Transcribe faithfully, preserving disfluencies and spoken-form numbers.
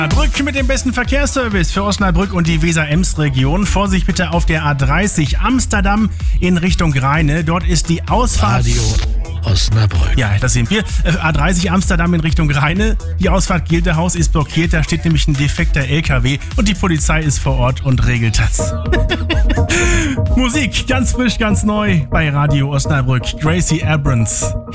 Osnabrück mit dem besten Verkehrsservice für Osnabrück und die Weser-Ems-Region. Vorsicht bitte auf der A dreißig Amsterdam in Richtung Rheine. Dort ist die Ausfahrt... Radio Osnabrück. Ja, das sind wir. A dreißig Amsterdam in Richtung Rheine. Die Ausfahrt Gildehaus ist blockiert. Da steht nämlich ein defekter L K W und die Polizei ist vor Ort und regelt das. Musik, ganz frisch, ganz neu bei Radio Osnabrück. Gracie Abrams.